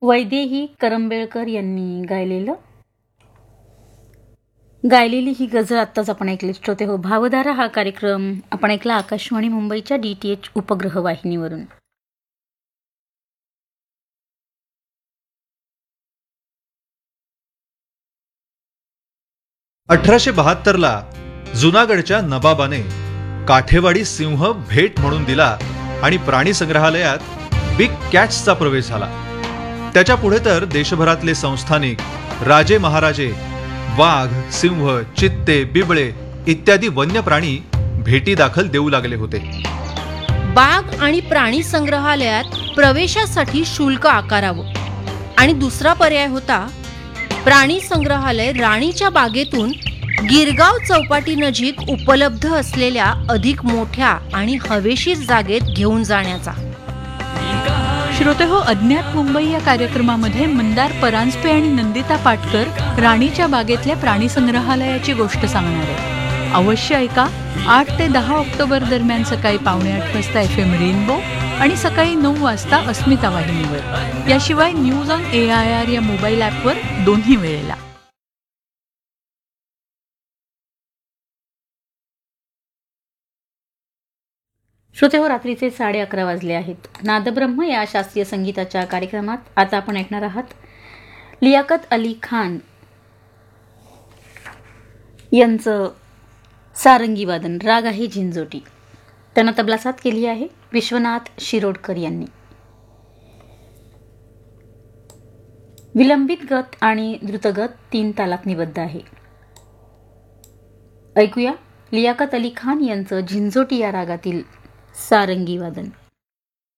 वैदेही करंबेळकर यांनी गायलेली ही गझल आत्ताच आपण ऐकली. श्रोते हो, भावधारा हा कार्यक्रम आपण ऐकला आकाशवाणी मुंबईच्या DTH उपग्रह वाहिनीवरून. ला जुनागडच्या नबाबाने काठेवाडी सिंह भेट म्हणून दिला आणि प्राणी संग्रहालयात बिग कॅट्सचा प्रवेश झाला. त्याच्या पुढे तर देशभरातले संस्थानिक राजे महाराजे वाघ, सिंह, चित्ते, बिबळे इत्यादी वन्य प्राणी भेटी दाखल देऊ लागले होते. बाग आणि प्राणी संग्रहालयात प्रवेशासाठी शुल्क आकारावं आणि दुसरा पर्याय होता प्राणी संग्रहालय राणीच्या बागेतून गिरगाव चौपाटी नजीक उपलब्ध असलेल्या अधिक मोठ्या आणि हवेशीर जागेत घेऊन जाण्याचा. श्रोते हो, अज्ञात मुंबई या कार्यक्रमामध्ये मंदार परांजपे आणि नंदिता पाटकर राणीच्या बागेतल्या प्राणी संग्रहालयाची गोष्ट सांगणार आहे. अवश्य ऐका. 8 ते 10 ऑक्टोबर दरम्यान सकाळी 7:45 वाजता FM रेनबो आणि सकाळी 9 वाजता अस्मिता वाहिनीवर. याशिवाय न्यूज ऑन AIR या मोबाईल ॲपवर दोन्ही वेळेला. श्रोते हो, रात्रीचे 11:30 वाजले आहेत. नादब्रह्म या शास्त्रीय संगीताच्या कार्यक्रमात आता आपण ऐकणार आहात लियाकत अली खान यांचं सारंगी वादन. राग आहे झिंजोटी. त्यांना तबला साथ केली आहे विश्वनाथ शिरोडकर यांनी. विलंबित गत आणि द्रुतगत 3 तालात निबद्ध आहे. ऐकूया लियाकत अली खान यांचं झिंजोटी या रागातील सारंगी वादन.